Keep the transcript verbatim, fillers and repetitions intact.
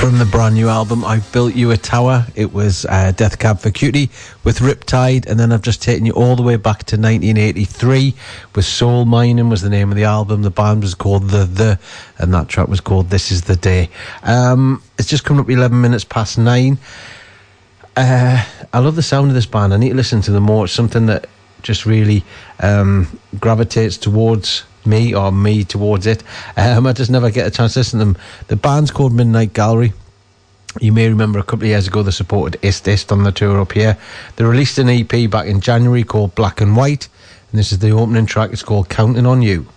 From the brand new album, I Built You a Tower, it was uh, Death Cab for Cutie with Riptide, and then I've just taken you all the way back to nineteen eighty-three with Soul Mining was the name of the album. The band was called The The, and that track was called This Is the Day. Um, it's just coming up eleven minutes past nine. Uh, I love the sound of this band. I need to listen to them more. It's something that just really um, gravitates towards me or me towards it. Um, I just never get a chance to listen to them. The band's called Midnight Gallery. You may remember a couple of years ago they supported Ist Ist on the tour up here. They released an E P back in January called Black and White, and this is the opening track. It's called Counting on You.